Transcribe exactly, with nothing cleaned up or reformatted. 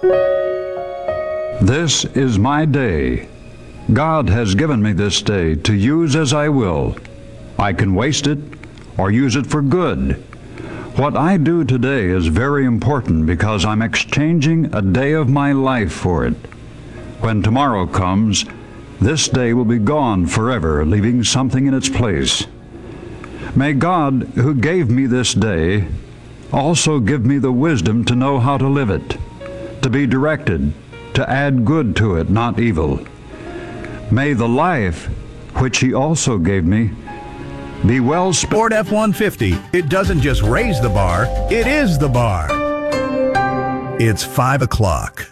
This is my day. God has given me this day to use as I will. I can waste it or use it for good. What I do today is very important because I'm exchanging a day of my life for it. When tomorrow comes, this day will be gone forever, leaving something in its place. May God, who gave me this day, also give me the wisdom to know how to live it, to be directed, to add good to it, not evil. May the life which He also gave me be well spent. Ford F one fifty. It doesn't just raise the bar, it is the bar. It's five o'clock.